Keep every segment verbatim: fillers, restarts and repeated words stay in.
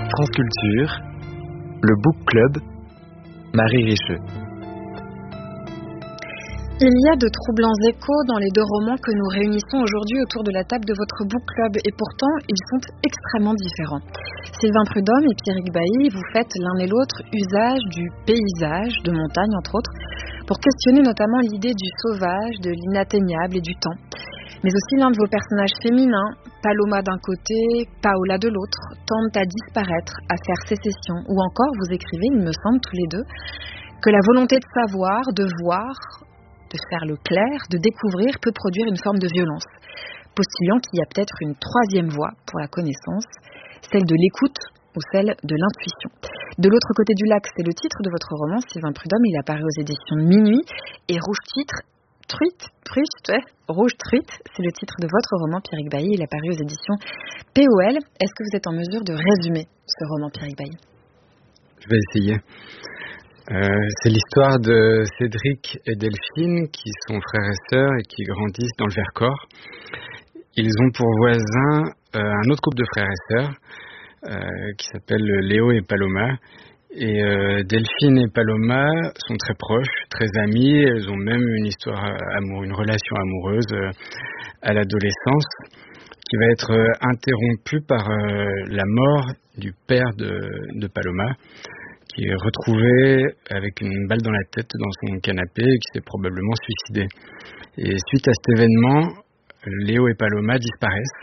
France Culture, le Book Club, Marie Richeux. Il y a de troublants échos dans les deux romans que nous réunissons aujourd'hui autour de la table de votre Book Club, et pourtant ils sont extrêmement différents. Sylvain Prudhomme et Pierrick Bailly, vous faites l'un et l'autre usage du paysage, de montagne entre autres, pour questionner notamment l'idée du sauvage, de l'inatteignable et du temps. Mais aussi l'un de vos personnages féminins, Paloma d'un côté, Paola de l'autre, tendent à disparaître, à faire sécession. Ou encore, vous écrivez, il me semble, tous les deux, que la volonté de savoir, de voir, de faire le clair, de découvrir, peut produire une forme de violence. Postulant qu'il y a peut-être une troisième voie pour la connaissance, celle de l'écoute ou celle de l'intuition. De l'autre côté du lac, c'est le titre de votre roman, Sylvain Prudhomme. Il apparaît aux éditions de Minuit. Et Rouge Titre, Truite, Truite, ouais, Rouge Truite, c'est le titre de votre roman, Pierrick Bailly. Il apparaît aux éditions P O L. Est-ce que vous êtes en mesure de résumer ce roman, Pierrick Bailly ? Je vais essayer. Euh, c'est l'histoire de Cédric et Delphine, qui sont frères et sœurs et qui grandissent dans le Vercors. Ils ont pour voisins euh, un autre couple de frères et sœurs euh, qui s'appellent Léo et Paloma. Et euh, Delphine et Paloma sont très proches, très amies. Elles ont même une histoire amour, une relation amoureuse euh, à l'adolescence qui va être euh, interrompue par euh, la mort du père de, de Paloma, qui est retrouvé avec une balle dans la tête dans son canapé et qui s'est probablement suicidé. Et suite à cet événement, Léo et Paloma disparaissent.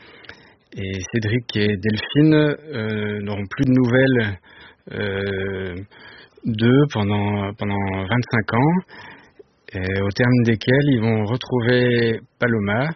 Et Cédric et Delphine euh, n'auront plus de nouvelles euh, d'eux pendant, pendant vingt-cinq ans, et au terme desquels ils vont retrouver Paloma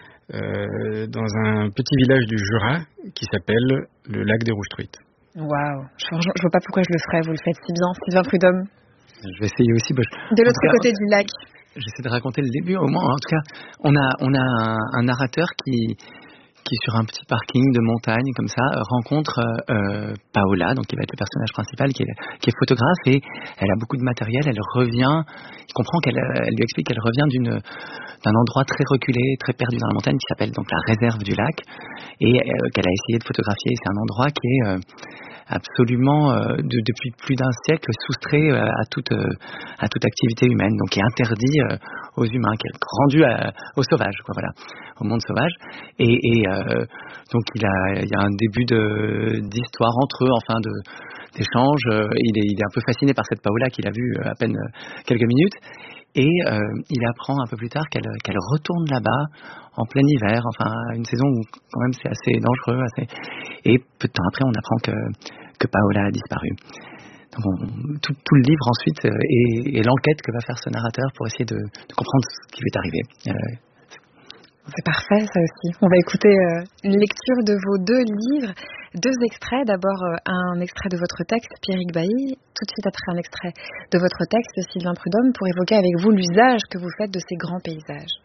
euh, dans un petit village du Jura qui s'appelle le lac des Rouges Truites. Waouh, je ne vois pas pourquoi je le ferais, vous le faites si bien, Sylvain Prudhomme. Je vais essayer aussi. Bah, je... De l'autre cas, côté du lac. J'essaie de raconter le début au moins. En tout cas, on a, on a un, un narrateur qui, qui, sur un petit parking de montagne, comme ça, rencontre euh, Paola, donc qui va être le personnage principal, qui est, qui est photographe, et elle a beaucoup de matériel. Elle revient, il comprend qu'elle elle lui explique qu'elle revient d'une, d'un endroit très reculé, très perdu dans la montagne, qui s'appelle donc la réserve du lac, et euh, qu'elle a essayé de photographier. C'est un endroit qui est euh, absolument, euh, de, depuis plus d'un siècle, soustrait euh, à, toute, euh, à toute activité humaine, donc qui est interdit euh, aux humains, qui est rendu à, aux sauvages, quoi, voilà, au monde sauvage. Et, et euh, donc il, a, il y a un début de, d'histoire entre eux, enfin de, d'échange. Il est, il est un peu fasciné par cette Paola qu'il a vue à peine quelques minutes. Et euh, il apprend un peu plus tard qu'elle, qu'elle retourne là-bas en plein hiver, enfin une saison où quand même c'est assez dangereux. Assez... Et peu de temps après, on apprend que, que Paola a disparu. Donc on, tout, tout le livre ensuite est, est l'enquête que va faire ce narrateur pour essayer de, de comprendre ce qui lui est arrivé. Euh, C'est parfait, ça aussi. On va écouter euh, une lecture de vos deux livres, deux extraits. D'abord, euh, un extrait de votre texte, Pierrick Bailly, tout de suite après un extrait de votre texte, Sylvain Prudhomme, pour évoquer avec vous l'usage que vous faites de ces grands paysages.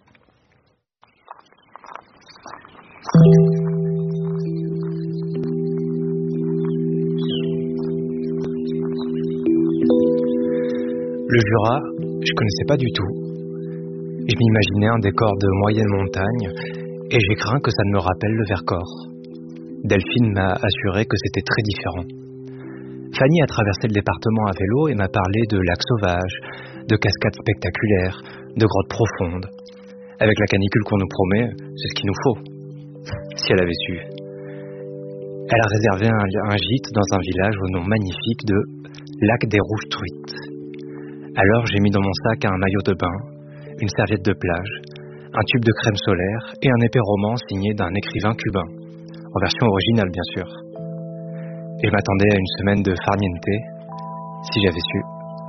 Le Jura, je connaissais pas du tout. Je m'imaginais un décor de moyenne montagne et j'ai craint que ça ne me rappelle le Vercors. Delphine m'a assuré que c'était très différent. Fanny a traversé le département à vélo et m'a parlé de lacs sauvages, de cascades spectaculaires, de grottes profondes. Avec la canicule qu'on nous promet, c'est ce qu'il nous faut. Si elle avait su. Elle a réservé un, un gîte dans un village au nom magnifique de Lac des Rouges Truites. Alors j'ai mis dans mon sac un maillot de bain, une serviette de plage, un tube de crème solaire et un épais roman signé d'un écrivain cubain, en version originale bien sûr. Et je m'attendais à une semaine de farniente, si j'avais su.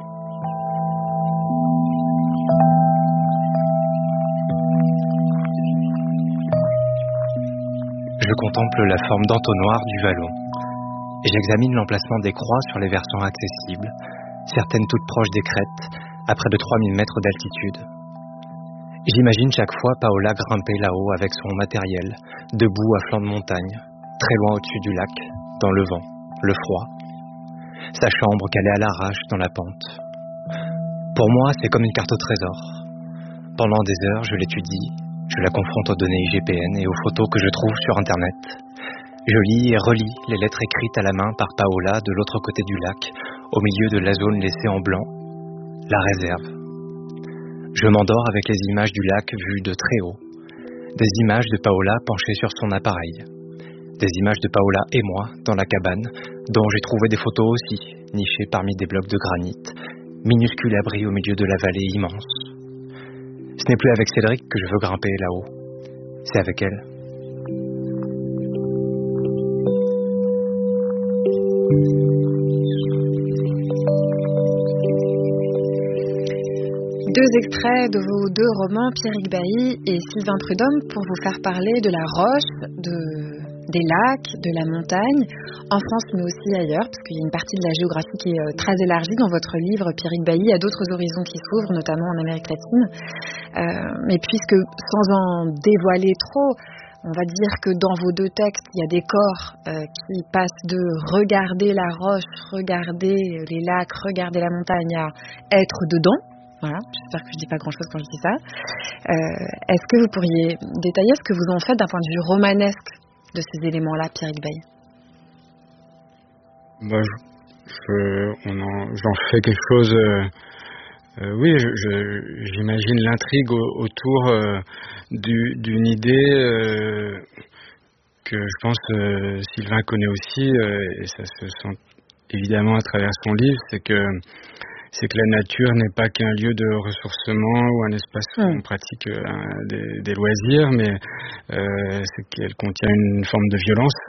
Je contemple la forme d'entonnoir du vallon, et j'examine l'emplacement des croix sur les versants accessibles, certaines toutes proches des crêtes, à près de trois mille mètres d'altitude. J'imagine chaque fois Paola grimper là-haut avec son matériel, debout à flanc de montagne, très loin au-dessus du lac, dans le vent, le froid. Sa chambre calée à l'arrache dans la pente. Pour moi, c'est comme une carte au trésor. Pendant des heures, je l'étudie, je la confronte aux données I G P N et aux photos que je trouve sur Internet. Je lis et relis les lettres écrites à la main par Paola de l'autre côté du lac, au milieu de la zone laissée en blanc, la réserve. Je m'endors avec les images du lac vues de très haut. Des images de Paola penchée sur son appareil. Des images de Paola et moi dans la cabane, dont j'ai trouvé des photos aussi, nichées parmi des blocs de granit, minuscules abris au milieu de la vallée immense. Ce n'est plus avec Cédric que je veux grimper là-haut. C'est avec elle. Deux extraits de vos deux romans, Pierrick Bailly et Sylvain Prudhomme, pour vous faire parler de la roche, de, des lacs, de la montagne, en France mais aussi ailleurs, parce qu'il y a une partie de la géographie qui est très élargie dans votre livre, Pierrick Bailly. Il y a d'autres horizons qui s'ouvrent, notamment en Amérique latine. Euh, mais puisque, sans en dévoiler trop, on va dire que dans vos deux textes, il y a des corps euh, qui passent de regarder la roche, regarder les lacs, regarder la montagne à être dedans. Voilà, j'espère que je dis pas grand-chose quand je dis ça. Euh, est-ce que vous pourriez détailler ce que vous en faites d'un point de vue romanesque de ces éléments-là, Pierrick Bailly? Moi, je, je, on en, j'en fais quelque chose. Euh, euh, oui, je, je, j'imagine l'intrigue au, autour euh, du, d'une idée euh, que je pense euh, Sylvain connaît aussi, euh, et ça se sent évidemment à travers son livre, c'est que c'est que la nature n'est pas qu'un lieu de ressourcement ou un espace où on pratique euh, des, des loisirs, mais euh, c'est qu'elle contient une forme de violence,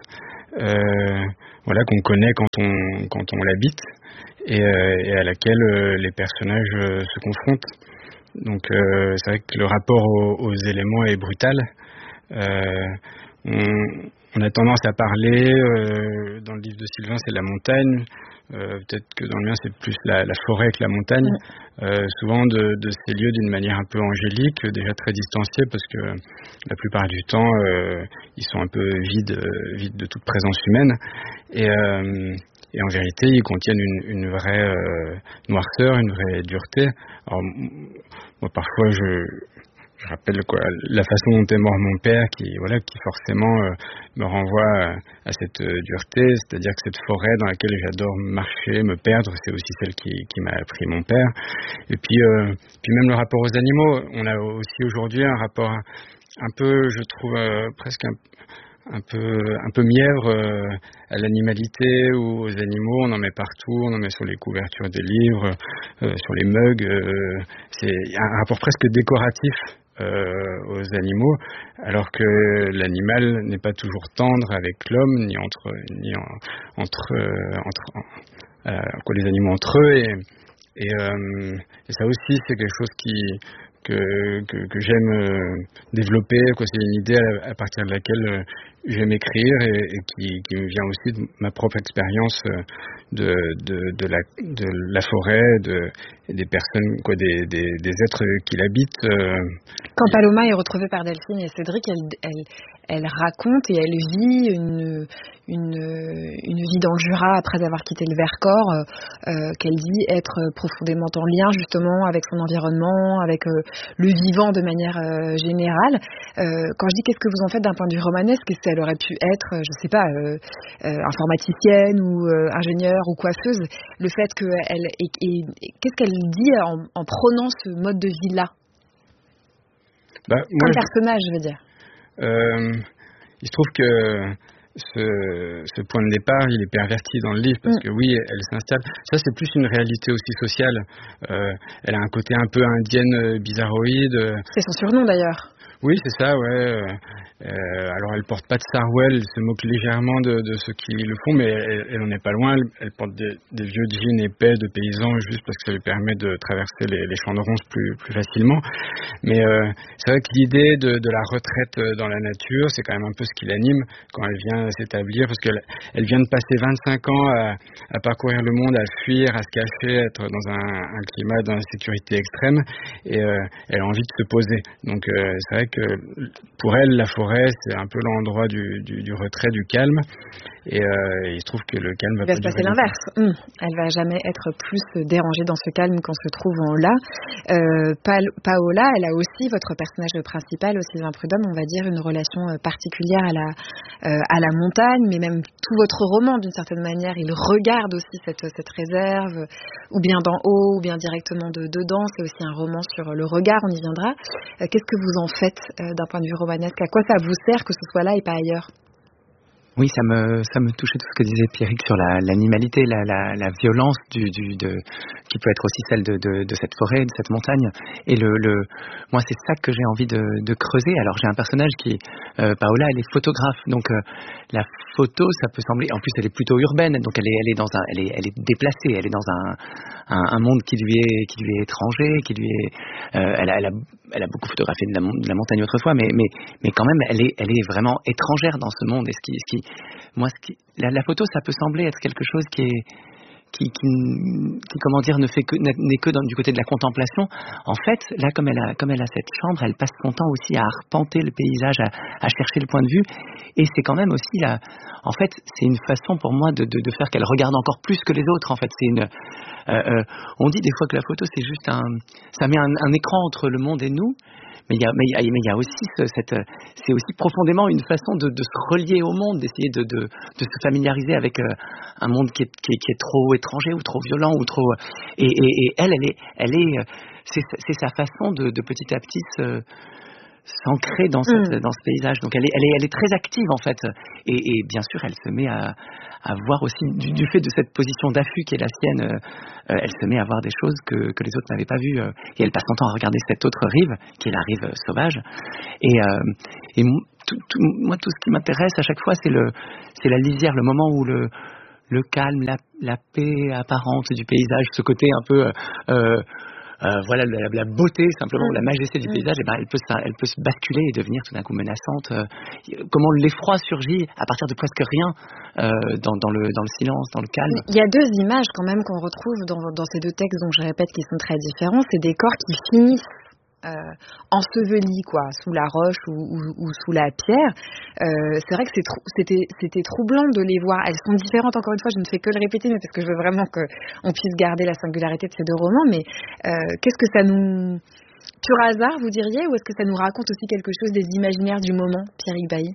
euh, voilà, qu'on connaît quand on quand on l'habite et, euh, et à laquelle euh, les personnages euh, se confrontent. Donc euh, c'est vrai que le rapport aux, aux éléments est brutal. Euh, on, on a tendance à parler, euh, dans le livre de Sylvain, c'est la montagne. Euh, peut-être que dans le mien c'est plus la, la forêt que la montagne, euh, souvent de, de ces lieux d'une manière un peu angélique, déjà très distanciés parce que la plupart du temps euh, ils sont un peu vides, euh, vides de toute présence humaine et, euh, et en vérité ils contiennent une, une vraie euh, noirceur, une vraie dureté. Alors moi parfois je Je rappelle quoi, la façon dont est mort mon père, qui voilà, qui forcément euh, me renvoie à, à cette euh, dureté, c'est-à-dire que cette forêt dans laquelle j'adore marcher, me perdre, c'est aussi celle qui, qui m'a appris mon père. Et puis, euh, puis même le rapport aux animaux, on a aussi aujourd'hui un rapport un peu, je trouve euh, presque un, un peu un peu mièvre euh, à l'animalité ou aux animaux. On en met partout, on en met sur les couvertures des livres, euh, sur les mugs. Euh, c'est un rapport presque décoratif Euh, aux animaux, alors que l'animal n'est pas toujours tendre avec l'homme, ni entre, ni en, entre, euh, entre euh, quoi, les animaux entre eux, et, et, euh, et ça aussi c'est quelque chose qui que, que, que j'aime euh, développer, quoi. C'est une idée à, à partir de laquelle euh, j'aime écrire et, et qui, qui me vient aussi de ma propre expérience euh, de, de, de, la, de la forêt, de, des personnes, quoi, des, des, des êtres qui l'habitent. Euh. Quand Paloma est retrouvée par Delphine et Cédric, elle, elle, elle raconte et elle vit une, une, une vie dans le Jura après avoir quitté le Vercors, euh, qu'elle dit être profondément en lien justement avec son environnement, avec euh, le vivant de manière euh, générale. Euh, quand je dis qu'est-ce que vous en faites d'un point de vue romanesque, est-ce qu'elle aurait pu être, je sais pas, euh, euh, informaticienne ou euh, ingénieure ou coiffeuse, le fait qu'elle... Et, et, et, qu'est-ce qu'elle dit en, en prenant ce mode de vie-là, bah, moi, comme personnage, je veux dire. Euh, il se trouve que ce, ce point de départ, il est perverti dans le livre, parce mm. que oui, elle s'installe. Ça, c'est plus une réalité aussi sociale. Euh, elle a un côté un peu indienne, bizarroïde. C'est son surnom d'ailleurs. Oui, c'est ça, ouais. Euh, alors, elle porte pas de sarouel, elle se moque légèrement de, de ceux qui le font, mais elle, elle en est pas loin. Elle, elle porte des, des vieux jeans épais de paysans, juste parce que ça lui permet de traverser les, les champs de ronces plus, plus facilement. Mais euh, c'est vrai que l'idée de, de la retraite dans la nature, c'est quand même un peu ce qui l'anime quand elle vient s'établir, parce qu'elle elle vient de passer vingt-cinq ans à, à parcourir le monde, à fuir, à se cacher, à être dans un, un climat d'insécurité extrême, et euh, elle a envie de se poser. Donc, euh, c'est vrai que pour elle, la forêt, c'est un peu l'endroit du, du, du retrait, du calme. Et euh, il se trouve que le calme va, il va se passer l'inverse. Hum. Elle va jamais être plus dérangée dans ce calme qu'en se trouvant là. Euh, Paola, elle a aussi, votre personnage principal, au Sylvain Prudhomme, on va dire une relation particulière à la, euh, à la montagne, mais même tout votre roman, d'une certaine manière, il regarde aussi cette, cette réserve, ou bien d'en haut, ou bien directement de, dedans. C'est aussi un roman sur le regard, on y viendra. Euh, qu'est-ce que vous en faites euh, d'un point de vue romanesque? À quoi ça vous sert que ce soit là et pas ailleurs? Oui, ça me ça me touchait tout ce que disait Pierrick sur la, l'animalité, la, la, la violence du, du de qui peut être aussi celle de, de, de cette forêt, de cette montagne. Et le, le moi c'est ça que j'ai envie de, de creuser. Alors j'ai un personnage qui euh, Paola, elle est photographe, donc euh, la photo, ça peut sembler, en plus elle est plutôt urbaine, donc elle est elle est dans un elle est elle est déplacée, elle est dans un un, un monde qui lui est qui lui est étranger, qui lui est euh, elle a elle a elle a beaucoup photographié de la, de la montagne autrefois, mais mais mais quand même elle est elle est vraiment étrangère dans ce monde. Et ce qui ce qui moi ce qui la, la photo, ça peut sembler être quelque chose qui est Qui, qui, qui, comment dire, ne fait que, n'est que dans, du côté de la contemplation. En fait, là, comme elle a, comme elle a cette chambre, elle passe son temps aussi à arpenter le paysage, à, à chercher le point de vue. Et c'est quand même aussi, là, en fait, c'est une façon pour moi de, de, de faire qu'elle regarde encore plus que les autres. En fait, c'est une, euh, euh, on dit des fois que la photo, c'est juste un, ça met un, un écran entre le monde et nous. Mais il y a, mais il y a, mais il y a aussi ce, cette, c'est aussi profondément une façon de, de se relier au monde, d'essayer de, de, de se familiariser avec euh, un monde qui est, qui, est, qui est trop étranger ou trop violent ou trop. Et, et, et elle, elle est, elle est, c'est, c'est sa façon de, de petit à petit se s'ancrer dans, cette, mmh. dans ce paysage. Donc elle est, elle est, elle est très active en fait. Et, et bien sûr, elle se met à, à voir aussi, du, du fait de cette position d'affût qui est la sienne, euh, elle se met à voir des choses que, que les autres n'avaient pas vues. Euh, et elle passe son temps à regarder cette autre rive, qui est la rive euh, sauvage. Et, euh, et tout, tout, moi, tout ce qui m'intéresse à chaque fois, c'est, le, c'est la lisière, le moment où le, le calme, la, la paix apparente du paysage, ce côté un peu... Euh, Euh, voilà la, la beauté simplement, mmh. la majesté du paysage, et ben elle peut elle peut se basculer et devenir tout d'un coup menaçante. Euh, comment l'effroi surgit à partir de presque rien euh, dans, dans le dans le silence, dans le calme. Il y a deux images quand même qu'on retrouve dans, dans ces deux textes, dont je répète qui sont très différents. C'est des corps qui finissent Euh, ensevelis quoi, sous la roche ou, ou, ou sous la pierre. Euh, c'est vrai que c'est trou- c'était, c'était troublant de les voir. Elles sont différentes, encore une fois, je ne fais que le répéter, mais parce que je veux vraiment qu'on puisse garder la singularité de ces deux romans. Mais euh, qu'est-ce que ça nous... Pur hasard, vous diriez, ou est-ce que ça nous raconte aussi quelque chose des imaginaires du moment, Pierrick Bailly?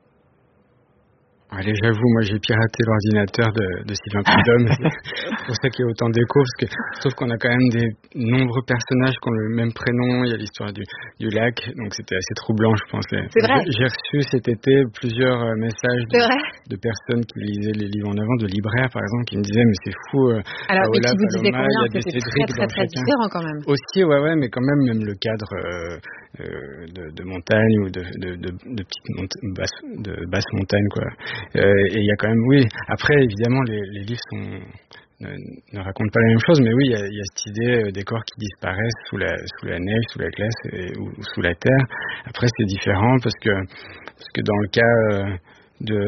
Allez, j'avoue, moi j'ai piraté l'ordinateur de, de Sylvain Prudhomme. C'est pour ça qu'il y a autant d'écho, parce que je trouve qu'on a quand même des nombreux personnages qui ont le même prénom. Il y a l'histoire du, du lac, donc c'était assez troublant, je pense. C'est vrai. J'ai, j'ai reçu cet été plusieurs messages de, de personnes qui lisaient les livres en avant, de libraires par exemple, qui me disaient mais c'est fou. Euh, Alors, Paola, et qui vous disaient Paloma, combien? il y a des C'était Cédric très très très chacun. différent quand même. Aussi, ouais, ouais, mais quand même, même le cadre euh, euh, de, de montagne ou de, de, de, de petites mont- basse, de basse montagne, quoi. Euh, et il y a quand même, oui, après évidemment les, les livres sont, ne, ne racontent pas la même chose, mais oui, il y a, il y a cette idée euh, des corps qui disparaissent sous la, sous la neige, sous la glace et, ou, ou sous la terre. Après c'est différent parce que, parce que dans le cas euh, de,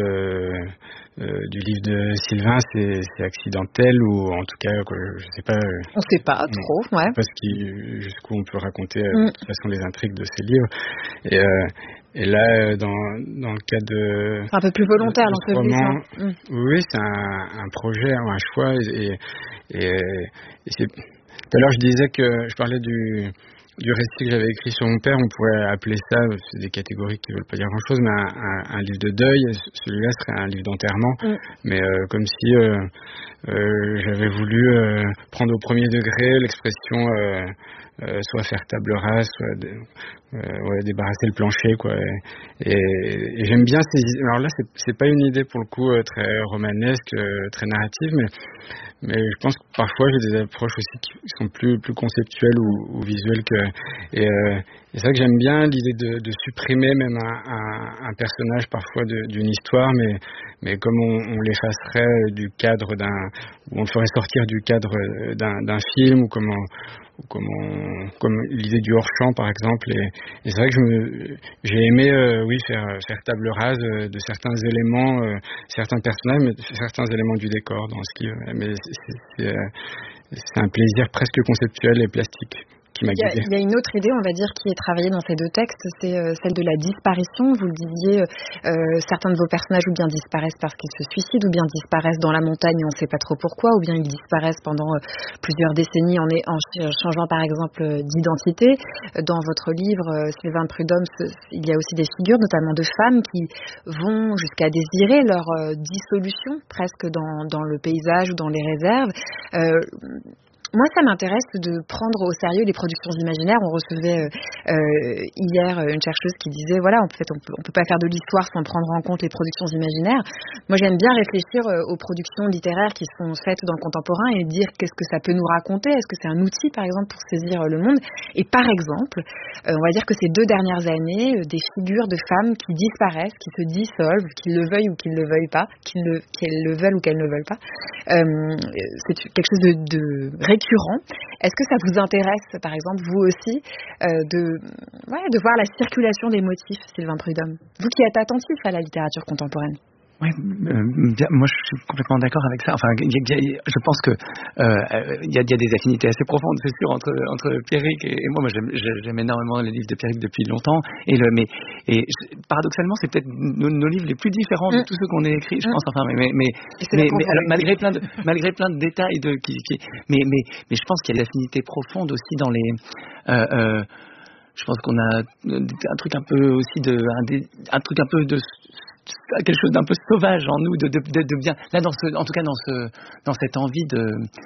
euh, du livre de Sylvain, c'est, c'est accidentel ou en tout cas, quoi, je sais pas. On sait pas trop, ouais. Parce que jusqu'où on peut raconter euh, mm. de toute façon les intrigues de ces livres. Et, euh, et là, dans, dans le cas de... C'est un peu plus volontaire dans ce roman. Mm. Oui, c'est un, un projet, un choix. Et, et, et c'est... Tout à l'heure, je disais que je parlais du... du récit que j'avais écrit sur mon père, on pourrait appeler ça, c'est des catégories qui ne veulent pas dire grand-chose, mais un, un, un livre de deuil. Celui-là serait un livre d'enterrement, mm. mais euh, comme si euh, euh, j'avais voulu euh, prendre au premier degré l'expression euh, euh, soit faire table rase, soit de, euh, ouais, débarrasser le plancher, quoi. Et, et, et j'aime bien ces idées. Alors là, c'est, c'est pas une idée pour le coup euh, très romanesque, euh, très narrative, mais mais je pense que parfois j'ai des approches aussi qui sont plus plus conceptuelles ou, ou visuelles que et, euh, et c'est vrai que j'aime bien l'idée de, de supprimer même un, un, un personnage parfois de, d'une histoire, mais mais comme on, on l'effacerait du cadre d'un, ou on le ferait sortir du cadre d'un, d'un film, ou comme on, ou comme, on, comme l'idée du hors-champ par exemple. Et, et c'est vrai que je me, j'ai aimé euh, oui faire faire table rase de certains éléments, euh, certains personnages, mais certains éléments du décor dans ce livre. Mais c'est, c'est, c'est un plaisir presque conceptuel et plastique qui m'a il y, a, guidé. il y a une autre idée, on va dire, qui est travaillée dans ces deux textes, c'est euh, celle de la disparition. Vous le disiez, euh, certains de vos personnages ou bien disparaissent parce qu'ils se suicident, ou bien disparaissent dans la montagne et on ne sait pas trop pourquoi, ou bien ils disparaissent pendant euh, plusieurs décennies en, en changeant par exemple d'identité. Dans votre livre, euh, Sylvain Prudhomme, il y a aussi des figures, notamment de femmes, qui vont jusqu'à désirer leur euh, dissolution presque dans, dans le paysage ou dans les réserves. Euh, Moi, ça m'intéresse de prendre au sérieux les productions imaginaires. On recevait euh, euh, hier une chercheuse qui disait, voilà, en fait, on peut, on peut pas faire de l'histoire sans prendre en compte les productions imaginaires. Moi, j'aime bien réfléchir euh, aux productions littéraires qui sont faites dans le contemporain et dire qu'est-ce que ça peut nous raconter. Est-ce que c'est un outil, par exemple, pour saisir euh, le monde? Et par exemple, euh, on va dire que ces deux dernières années, euh, des figures de femmes qui disparaissent, qui se dissolvent, qu'ils le veuillent ou qu'ils ne le veuillent pas, qu'ils le, qu'elles le veulent ou qu'elles ne le veulent pas, euh, c'est quelque chose de, de récurrent. Est-ce que ça vous intéresse, par exemple, vous aussi, euh, de, ouais, de voir la circulation des motifs, Sylvain Prudhomme? Vous qui êtes attentif à la littérature contemporaine. Ouais, euh, bien, moi je suis complètement d'accord avec ça. Enfin, y a, y a, je pense que il euh, y, a, y a des affinités assez profondes, c'est sûr, entre entre Pierrick et, et moi. Moi, j'aime, j'aime énormément les livres de Pierrick depuis longtemps. Et le, mais et paradoxalement, c'est peut-être nos, nos livres les plus différents de mmh. tous ceux qu'on ait écrits, je mmh. pense. Enfin, mais mais mais, mais, mais alors, malgré plein de malgré plein de détails de qui, qui mais mais mais je pense qu'il y a des affinités profondes aussi dans les euh, euh, je pense qu'on a un truc un peu aussi de un, un truc un peu de quelque chose d'un peu sauvage en nous, de, de, de, de bien, là dans ce, en tout cas dans ce, dans cette envie de,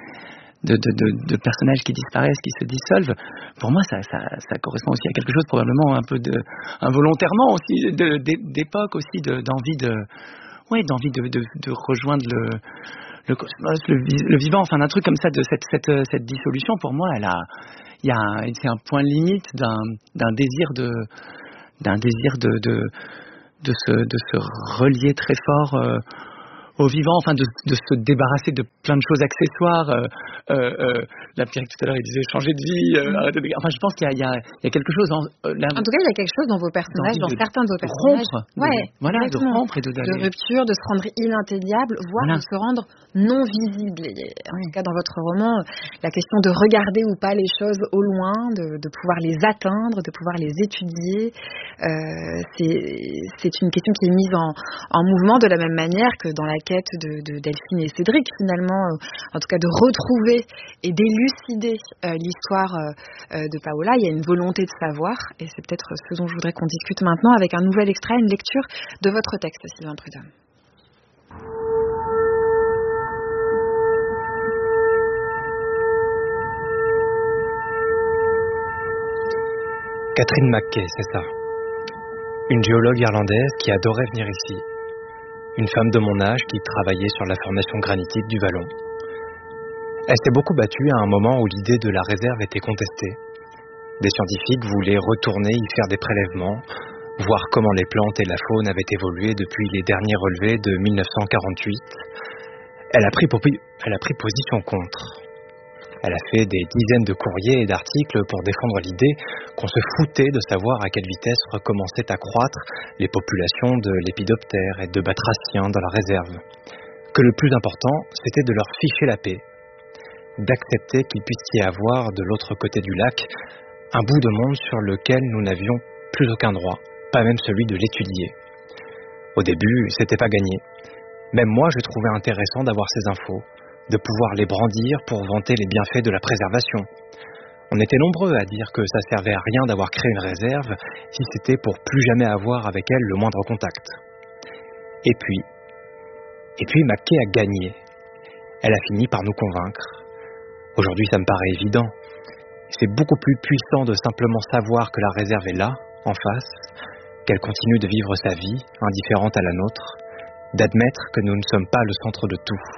de, de, de, de personnages qui disparaissent, qui se dissolvent. Pour moi, ça, ça, ça correspond aussi à quelque chose probablement un peu de, involontairement aussi, de, d'époque aussi, de, d'envie de, ouais, d'envie de, de, de rejoindre le, le cosmos, le, le vivant, enfin un truc comme ça, de cette, cette, cette dissolution. Pour moi, elle a, il y a, un, c'est un point limite d'un, d'un désir de, d'un désir de, de De se, de se relier très fort euh, au vivant, enfin de, de se débarrasser de plein de choses accessoires. Euh, euh, euh, là, Pierre, tout à l'heure, il disait changer de vie, euh, arrêter de... Enfin, je pense qu'il y a, il y a, il y a quelque chose... En, euh, là, en tout cas, il y a quelque chose dans vos personnages, dans de, certains de vos personnages. Rompre, ouais, de, voilà, de rompre et de... De rupture, de se rendre inatteignable, voire voilà. de se rendre non visible. Et en tout cas, dans votre roman, la question de regarder ou pas les choses au loin, de, de pouvoir les atteindre, de pouvoir les étudier, euh, c'est, c'est une question qui est mise en, en mouvement de la même manière que dans la quête de, de Delphine et Cédric, finalement, euh, en tout cas de retrouver et d'élucider euh, l'histoire euh, de Paola. Il y a une volonté de savoir, et c'est peut-être ce dont je voudrais qu'on discute maintenant avec un nouvel extrait, une lecture de votre texte, Sylvain Prudhomme. Catherine McKay, c'est ça. Une géologue irlandaise qui adorait venir ici. Une femme de mon âge qui travaillait sur la formation granitique du vallon. Elle s'est beaucoup battue à un moment où l'idée de la réserve était contestée. Des scientifiques voulaient retourner y faire des prélèvements, voir comment les plantes et la faune avaient évolué depuis les derniers relevés de mille neuf cent quarante-huit. Elle a pris, popi- elle a pris position contre. Elle a fait des dizaines de courriers et d'articles pour défendre l'idée qu'on se foutait de savoir à quelle vitesse recommençaient à croître les populations de lépidoptères et de batraciens dans la réserve. Que le plus important, c'était de leur ficher la paix, d'accepter qu'il puisse y avoir de l'autre côté du lac un bout de monde sur lequel nous n'avions plus aucun droit, pas même celui de l'étudier. Au début, c'était pas gagné. Même moi, je trouvais intéressant d'avoir ces infos, de pouvoir les brandir pour vanter les bienfaits de la préservation. On était nombreux à dire que ça servait à rien d'avoir créé une réserve si c'était pour plus jamais avoir avec elle le moindre contact. Et puis, et puis McKay a gagné. Elle a fini par nous convaincre. Aujourd'hui, ça me paraît évident. C'est beaucoup plus puissant de simplement savoir que la réserve est là, en face, qu'elle continue de vivre sa vie, indifférente à la nôtre, d'admettre que nous ne sommes pas le centre de tout.